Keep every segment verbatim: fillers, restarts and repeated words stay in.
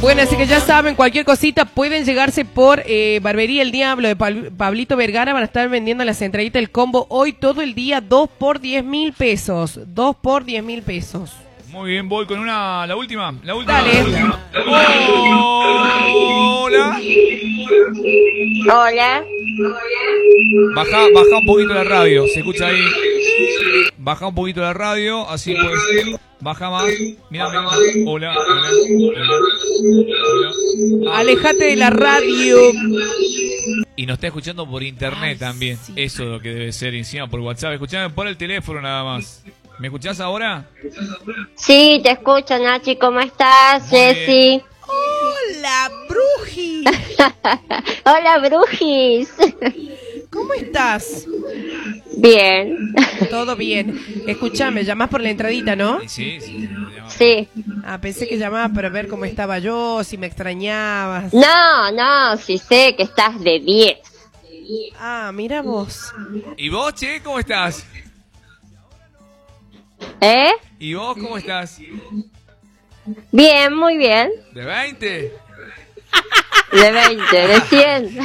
Bueno, así que ya saben, cualquier cosita pueden llegarse por eh, Barbería El Diablo de Pal- Pablito Vergara. Van a estar vendiendo las entraditas del combo hoy todo el día, dos por diez mil pesos. Dos por diez mil pesos. Muy bien, voy con una, la última, la última. Dale. Hola. Hola. Baja, baja un poquito la radio, se escucha ahí. Baja un poquito la radio, así pues. Baja más. Mira, mira. Hola, hola, hola, hola. Alejate de la radio. Y nos está escuchando por internet Ay, también. sí. Eso es lo que debe ser encima por WhatsApp. Escuchame por el teléfono nada más. ¿Me escuchás ahora? Sí, te escucho, Nachi. ¿Cómo estás, Muy bien. Ceci? Hola, Bruji. Hola, Brujis. ¿Cómo estás? Bien. Todo bien. Escuchame, llamás por la entradita, ¿no? Sí, sí. Sí. Ah, pensé que llamabas para ver cómo estaba yo, si me extrañabas. No, no, sí sé que estás de diez. Ah, mira vos. ¿Y vos, che, cómo estás? ¿Eh? ¿Y vos cómo estás? Bien, muy bien. ¿De veinte? De veinte, de cien.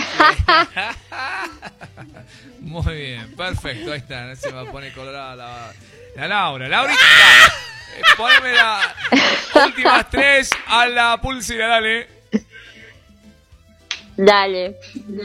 Muy bien, perfecto, ahí está. Se me pone colorada la, la Laura. Laurita, eh, poneme las últimas tres a la pulsera, dale. Dale.